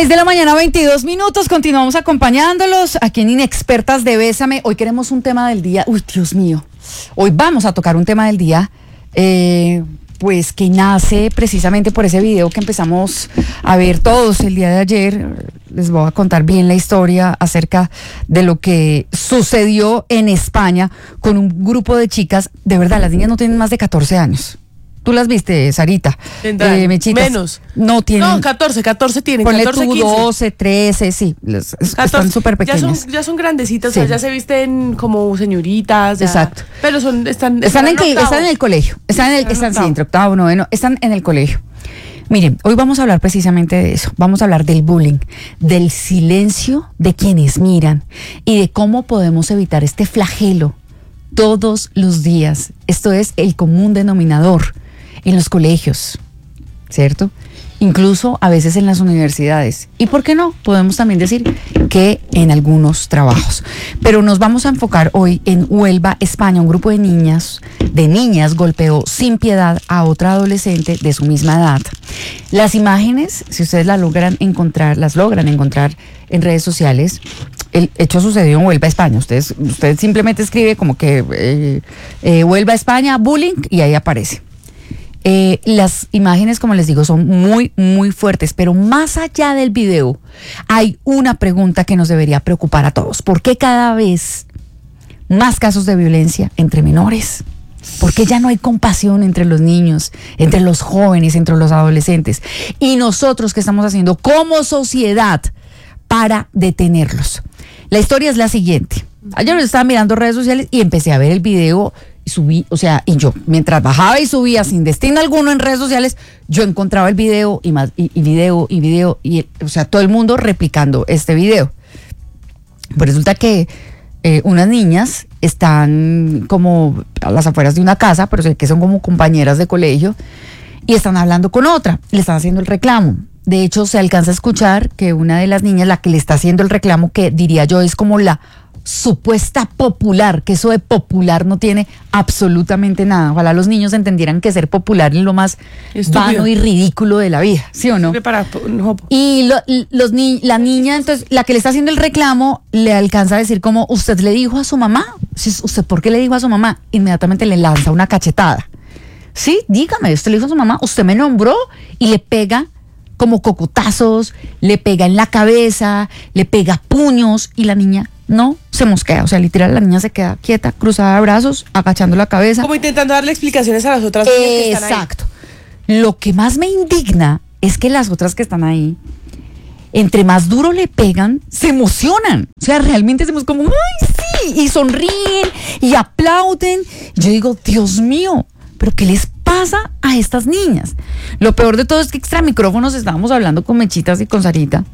6:22 a.m. Continuamos acompañándolos aquí en Inexpertas de Bésame. Hoy queremos un tema del día. Uy, Dios mío. Hoy vamos a tocar un tema del día, pues que nace precisamente por ese video que empezamos a ver todos el día de ayer. Les voy a contar bien la historia acerca de lo que sucedió en España con un grupo de chicas. De verdad, las niñas no tienen más de 14 años. ¿Tú las viste, Sarita? Mechitas. Menos. No tienen. No, 14 tienen. Ponle 14, tú 15. 12, 13, sí. 14, están súper pequeñas. Ya son grandecitas, Sí. o sea, ya se visten como señoritas. Ya, exacto. Pero están en el colegio. Están entre octavo, noveno. Están en el colegio. Miren, hoy vamos a hablar precisamente de eso. Vamos a hablar del bullying, del silencio de quienes miran y de cómo podemos evitar este flagelo todos los días. Esto es el común denominador en los colegios, ¿cierto? Incluso a veces en las universidades. ¿Y por qué no? Podemos también decir que en algunos trabajos. Pero nos vamos a enfocar hoy en Huelva, España. Un grupo de niñas golpeó sin piedad a otra adolescente de su misma edad. Las imágenes, si ustedes las logran encontrar en redes sociales. El hecho sucedió en Huelva, España. Usted simplemente escribe como que Huelva, España, bullying, y ahí aparece. Las imágenes, como les digo, son muy, muy fuertes, pero más allá del video hay una pregunta que nos debería preocupar a todos. ¿Por qué cada vez más casos de violencia entre menores? ¿Por qué ya no hay compasión entre los niños, entre los jóvenes, entre los adolescentes? Y nosotros, ¿qué estamos haciendo como sociedad para detenerlos? La historia es la siguiente. Ayer estaba mirando redes sociales y empecé a ver el video. Y yo mientras bajaba y subía sin destino alguno en redes sociales, yo encontraba el video y más, y video, todo el mundo replicando este video. Pues resulta que unas niñas están como a las afueras de una casa, pero sé que son como compañeras de colegio, y están hablando con otra, le están haciendo el reclamo. De hecho, se alcanza a escuchar que una de las niñas, la que le está haciendo el reclamo, que diría yo es como la supuesta popular, que eso de popular no tiene absolutamente nada. Ojalá los niños entendieran que ser popular es lo más vano y ridículo de la vida, ¿sí o no? Y la niña, entonces, la que le está haciendo el reclamo, le alcanza a decir como, ¿usted le dijo a su mamá? ¿Usted por qué le dijo a su mamá? Inmediatamente le lanza una cachetada. Sí, dígame, usted le dijo a su mamá, usted me nombró, y le pega como cocotazos, le pega en la cabeza, le pega puños, y la niña no se mosquea. O sea, literal, la niña se queda quieta, cruzada de brazos, agachando la cabeza. Como intentando darle explicaciones a las otras niñas que están ahí. Exacto. Lo que más me indigna es que las otras que están ahí, entre más duro le pegan, se emocionan. O sea, realmente hacemos como, ¡ay, sí! Y sonríen y aplauden. Y yo digo, Dios mío, ¿pero qué les pasa a estas niñas? Lo peor de todo es que extra micrófonos estábamos hablando con Mechitas y con Sarita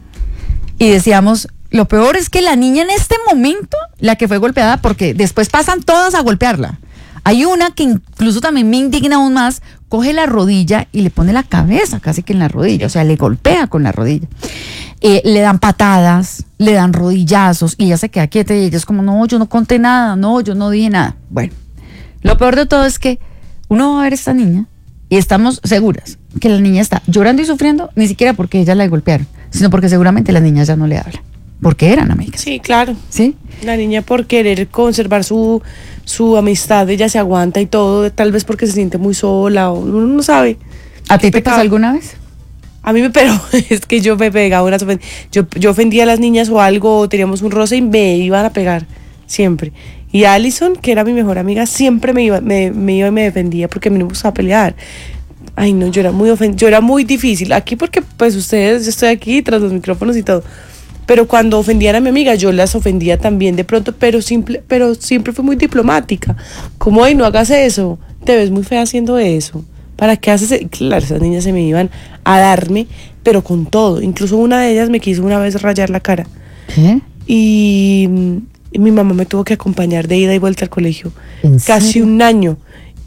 y decíamos, lo peor es que la niña en este momento, la que fue golpeada, porque después pasan todas a golpearla. Hay una que incluso también me indigna aún más, coge la rodilla y le pone la cabeza casi que en la rodilla, o sea, le golpea con la rodilla. Le dan patadas, le dan rodillazos y ella se queda quieta y ella es como, no, yo no conté nada, no, yo no dije nada. Bueno, lo peor de todo es que uno va a ver a esta niña y estamos seguras que la niña está llorando y sufriendo, ni siquiera porque ella la golpearon, sino porque seguramente la niña ya no le habla. Porque eran amigas. Sí, claro. ¿Sí? La niña por querer conservar su amistad, ella se aguanta y todo, tal vez porque se siente muy sola, o uno no sabe. ¿A ti te pasó alguna vez? A mí pero es que yo me pegaba unas yo ofendía a las niñas o algo, teníamos un roce y me iban a pegar, siempre. Y Alison, que era mi mejor amiga, siempre me iba y me defendía porque a mí no me gustaba pelear. Ay, no, yo era muy difícil. Aquí porque, pues, yo estoy aquí tras los micrófonos y todo. Pero cuando ofendían a mi amiga, yo las ofendía también de pronto, pero siempre fui muy diplomática. Como, ay, no hagas eso, te ves muy fea haciendo eso. ¿Para qué haces eso? Claro, esas niñas se me iban a darme, pero con todo. Incluso una de ellas me quiso una vez rayar la cara. ¿Qué? Y mi mamá me tuvo que acompañar de ida y vuelta al colegio. ¿En casi serio? un año.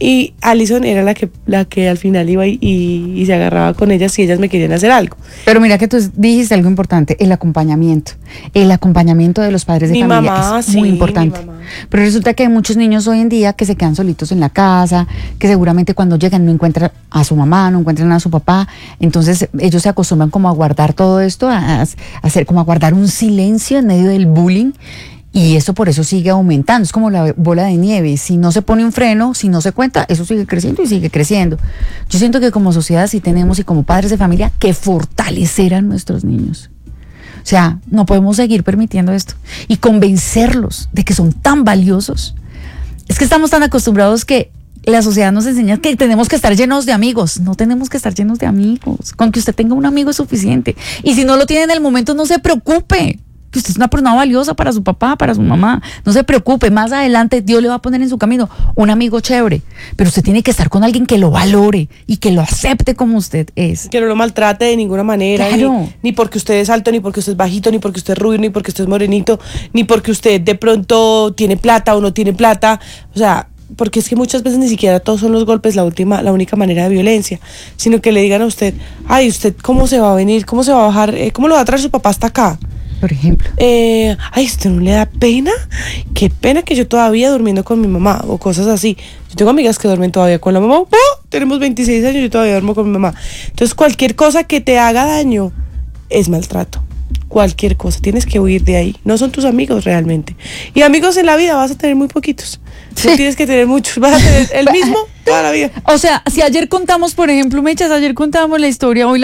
Y Alison era la que al final iba y se agarraba con ellas si ellas me querían hacer algo. Pero mira que tú dijiste algo importante, el acompañamiento. El acompañamiento de los padres de Mi familia mamá, es sí, muy importante. mi mamá. Pero resulta que hay muchos niños hoy en día que se quedan solitos en la casa, que seguramente cuando llegan no encuentran a su mamá, no encuentran a su papá. Entonces ellos se acostumbran como a guardar todo esto, a hacer como a guardar un silencio en medio del bullying. Y eso por eso sigue aumentando, es como la bola de nieve. Si no se pone un freno, si no se cuenta, eso sigue creciendo y sigue creciendo. Yo siento que como sociedad sí tenemos y como padres de familia que fortalecer a nuestros niños. O sea, no podemos seguir permitiendo esto y convencerlos de que son tan valiosos. Es que estamos tan acostumbrados que la sociedad nos enseña que tenemos que estar llenos de amigos. No tenemos que estar llenos de amigos. Con que usted tenga un amigo es suficiente. Y si no lo tiene en el momento, no se preocupe. Que usted es una persona valiosa para su papá, para su mamá. No se preocupe, más adelante Dios le va a poner en su camino un amigo chévere. Pero usted tiene que estar con alguien que lo valore y que lo acepte como usted es. Que no lo maltrate de ninguna manera, Claro. ni porque usted es alto, ni porque usted es bajito, ni porque usted es rubio, ni porque usted es morenito, ni porque usted de pronto tiene plata o no tiene plata. O sea, porque es que muchas veces ni siquiera todos son los golpes la única manera de violencia, sino que le digan a usted, ay, usted cómo se va a venir, cómo se va a bajar, cómo lo va a traer su papá hasta acá. Por ejemplo. Ay, ¿usted no le da pena? Qué pena que yo todavía durmiendo con mi mamá o cosas así. Yo tengo amigas que duermen todavía con la mamá. ¡Oh! Tenemos 26 años y yo todavía duermo con mi mamá. Entonces, cualquier cosa que te haga daño es maltrato. Cualquier cosa, tienes que huir de ahí. No son tus amigos realmente. Y amigos en la vida vas a tener muy poquitos. No tienes que tener muchos, vas a tener el mismo toda la vida. O sea, si ayer contamos, por ejemplo, Mechas, ayer contábamos la historia, hoy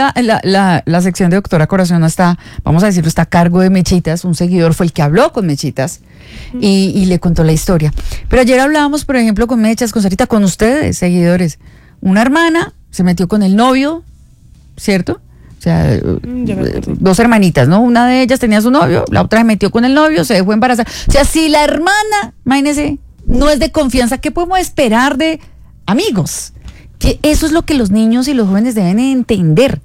la sección de Doctora Corazón está, vamos a decirlo, está a cargo de Mechitas, un seguidor fue el que habló con Mechitas y le contó la historia. Pero ayer hablábamos, por ejemplo, con Mechas, con Sarita, con ustedes, seguidores. Una hermana se metió con el novio, ¿cierto? O sea, dos hermanitas, ¿no? Una de ellas tenía su novio, la otra se metió con el novio, se dejó embarazar. O sea, si la hermana, imagínese, no es de confianza, ¿qué podemos esperar de amigos? Que eso es lo que los niños y los jóvenes deben entender.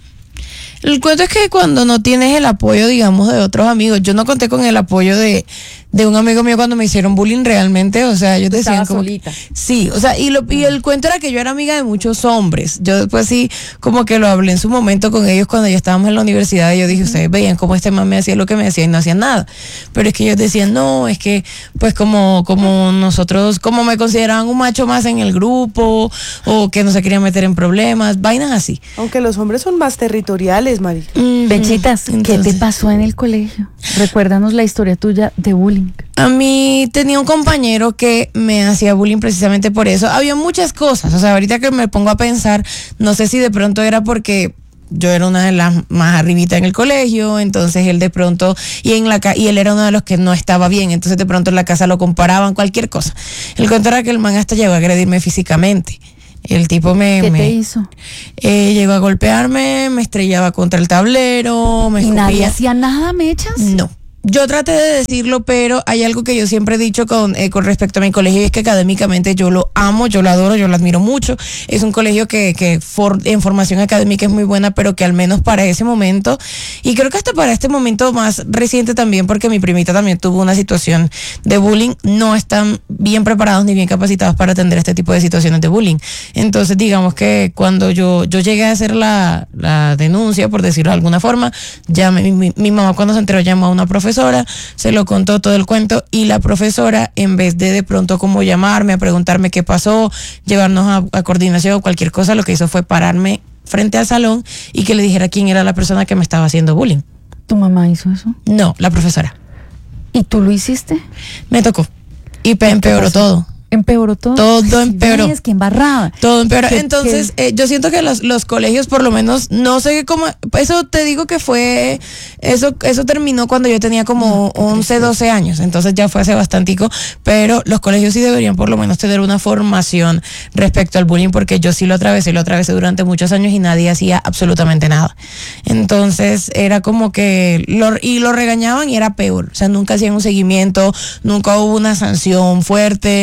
El cuento es que cuando no tienes el apoyo, digamos, de otros amigos, yo no conté con el apoyo de un amigo mío cuando me hicieron bullying realmente, o sea, ellos decían Estaba como solita. sí, o sea, y el cuento era que yo era amiga de muchos hombres. Yo después sí como que lo hablé en su momento con ellos cuando ya estábamos en la universidad y yo dije, ustedes veían cómo este man me hacía lo que me hacía y no hacía nada. Pero es que ellos decían, no, es que pues como nosotros, como me consideraban un macho más en el grupo o que no se querían meter en problemas, vainas así. Aunque los hombres son más territoriales, Mari. Bechitas, ¿qué te Entonces, pasó en el colegio? Recuérdanos la historia tuya de bullying. a mí tenía un compañero que me hacía bullying precisamente por eso. Había muchas cosas, o sea, ahorita que me pongo a pensar, no sé si de pronto era porque yo era una de las más arribita en el colegio, entonces él de pronto, y él era uno de los que no estaba bien, entonces de pronto en la casa lo comparaban, cualquier cosa. El cuento era que el man hasta llegó a agredirme físicamente. El tipo ¿Qué te hizo? llegó a golpearme, me estrellaba contra el tablero, me ¿Y nadie escupía. hacía nada, Mechas? No. Yo traté de decirlo, pero hay algo que yo siempre he dicho con respecto a mi colegio, y es que académicamente yo lo amo, yo lo adoro, yo lo admiro mucho. Es un colegio que en formación académica es muy buena, pero que al menos para ese momento, y creo que hasta para este momento más reciente también, porque mi primita también tuvo una situación de bullying, no están bien preparados ni bien capacitados para atender este tipo de situaciones de bullying. Entonces, digamos que cuando yo llegué a hacer la denuncia, por decirlo de alguna forma, ya mi mamá cuando se enteró llamó a una profesora, se lo contó todo el cuento y la profesora, en vez de pronto como llamarme a preguntarme qué pasó, llevarnos a coordinación o cualquier cosa, lo que hizo fue pararme frente al salón y que le dijera quién era la persona que me estaba haciendo bullying. ¿Tu mamá hizo eso? No, la profesora. ¿Y tú lo hiciste? Me tocó y ¿Qué empeoró pasó? todo. ¿Empeoró todo? Todo empeoró. Es que embarrada. Todo empeoró. ¿Qué- Entonces, yo siento que los colegios, por lo menos, no sé cómo, eso te digo que fue, eso terminó cuando yo tenía como 11, 12 años, entonces ya fue hace bastantico, pero los colegios sí deberían por lo menos tener una formación respecto al bullying, porque yo sí lo atravesé durante muchos años y nadie hacía absolutamente nada. Entonces, era como que, lo regañaban y era peor, o sea, nunca hacían un seguimiento, nunca hubo una sanción fuerte,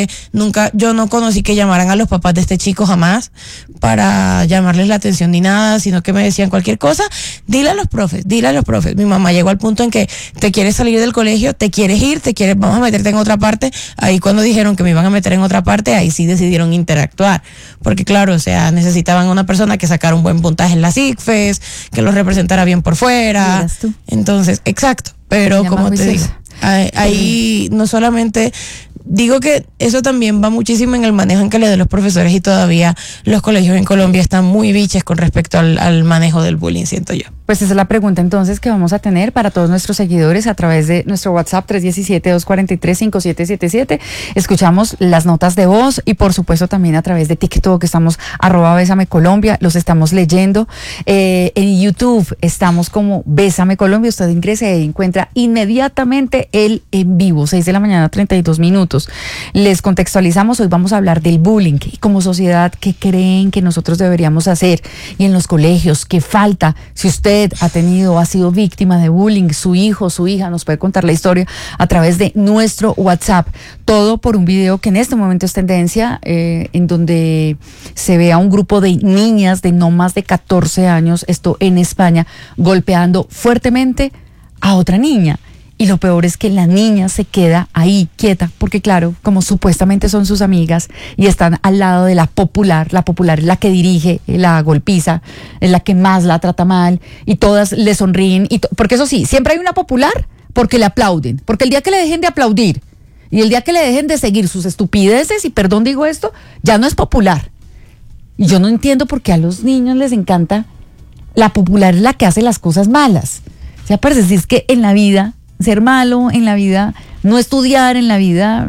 yo no conocí que llamaran a los papás de este chico jamás para llamarles la atención ni nada, sino que me decían cualquier cosa, dile a los profes. Mi mamá llegó al punto en que te quieres salir del colegio, te quieres ir, vamos a meterte en otra parte. Ahí cuando dijeron que me iban a meter en otra parte, ahí sí decidieron interactuar, porque claro, o sea, necesitaban una persona que sacara un buen puntaje en las ICFES, que los representara bien por fuera. Entonces, exacto, pero como te digo, ahí no solamente digo que eso también va muchísimo en el manejo en que le den los profesores, y todavía los colegios en Colombia están muy biches con respecto al manejo del bullying, siento yo. Pues esa es la pregunta entonces que vamos a tener para todos nuestros seguidores a través de nuestro WhatsApp 317-243-5777. Escuchamos las notas de voz y por supuesto también a través de TikTok, que estamos @BésameColombia, los estamos leyendo. En YouTube estamos como Bésame Colombia, usted ingrese y encuentra inmediatamente el en vivo, 6 de la mañana, 32 minutos. Les contextualizamos, hoy vamos a hablar del bullying y como sociedad, ¿qué creen que nosotros deberíamos hacer? Y en los colegios, ¿qué falta? Si usted ha sido víctima de bullying, su hijo, su hija, nos puede contar la historia a través de nuestro WhatsApp. Todo por un video que en este momento es tendencia, en donde se ve a un grupo de niñas de no más de 14 años, esto en España, golpeando fuertemente a otra niña. Y lo peor es que la niña se queda ahí quieta, porque claro, como supuestamente son sus amigas y están al lado de la popular es la que dirige la golpiza, es la que más la trata mal, y todas le sonríen, porque eso sí, siempre hay una popular porque le aplauden, porque el día que le dejen de aplaudir y el día que le dejen de seguir sus estupideces, y perdón digo esto, ya no es popular. Y yo no entiendo por qué a los niños les encanta la popular, es la que hace las cosas malas. O sea, parece decir que en la vida ser malo, en la vida no estudiar, en la vida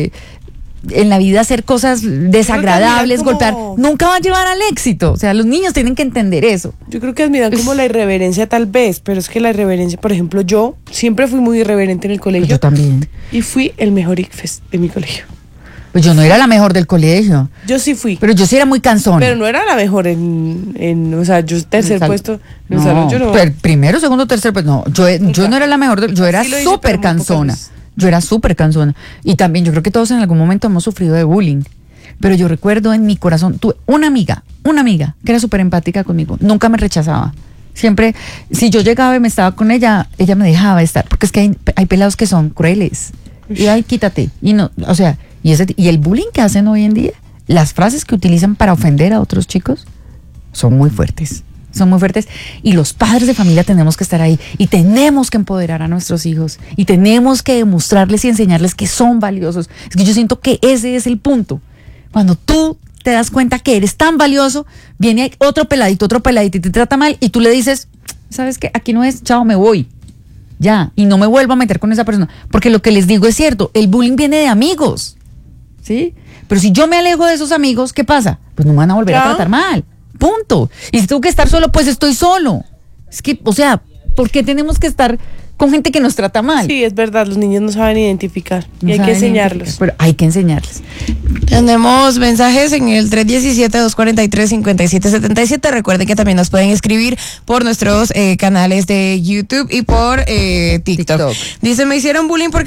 hacer cosas desagradables, golpear, nunca va a llevar al éxito. O sea, los niños tienen que entender eso. Yo creo que admiran como la irreverencia tal vez, pero es que la irreverencia, por ejemplo, yo siempre fui muy irreverente en el colegio. Yo también. Y fui el mejor ICFES de mi colegio. Pues yo no era la mejor del colegio. Yo sí fui. Pero yo sí era muy cansona. Pero no era la mejor o sea, yo tercer puesto. No, salón, yo no. Primero, segundo, tercer, pues no. Yo no era la mejor, yo era súper cansona. Yo era súper cansona. Y también yo creo que todos en algún momento hemos sufrido de bullying. Pero yo recuerdo en mi corazón, tuve una amiga que era súper empática conmigo. Nunca me rechazaba. Siempre, si yo llegaba y me estaba con ella me dejaba estar. Porque es que hay pelados que son crueles. Y ay, quítate. Y no, o sea, y el bullying que hacen hoy en día, las frases que utilizan para ofender a otros chicos, son muy fuertes. Y los padres de familia tenemos que estar ahí y tenemos que empoderar a nuestros hijos y tenemos que demostrarles y enseñarles que son valiosos. Es que yo siento que ese es el punto. Cuando tú te das cuenta que eres tan valioso, viene otro peladito y te trata mal y tú le dices, ¿sabes qué? Aquí no es, chao, me voy. Ya, y no me vuelvo a meter con esa persona. Porque lo que les digo es cierto, el bullying viene de amigos, ¿sí? Pero si yo me alejo de esos amigos, ¿qué pasa? Pues no me van a volver a tratar mal. Punto. Y si tengo que estar solo, pues estoy solo. Es que, o sea, ¿por qué tenemos que estar con gente que nos trata mal? Sí, es verdad, los niños no saben identificar y hay que enseñarlos. Pero hay que enseñarles. Tenemos mensajes en el 317-243-5777. Recuerden que también nos pueden escribir por nuestros canales de YouTube y por TikTok. Dice, me hicieron bullying porque